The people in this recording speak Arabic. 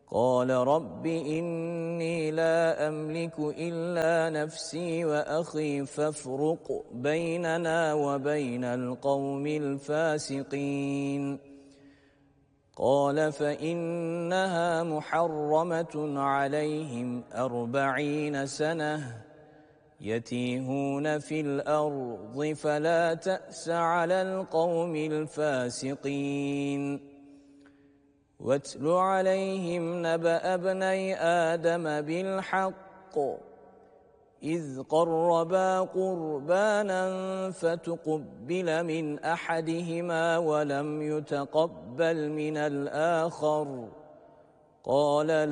قال رب إني لا أملك إلا نفسي وأخي فافرق بيننا وبين القوم الفاسقين قال فإنها محرمة عليهم 40 سنة يتيهون في الأرض فلا تأس على القوم الفاسقين واتل عليهم نبأ ابني آدم بالحق إذ قربا قربانا فتقبل من أحدهما ولم يتقبل من الآخر قال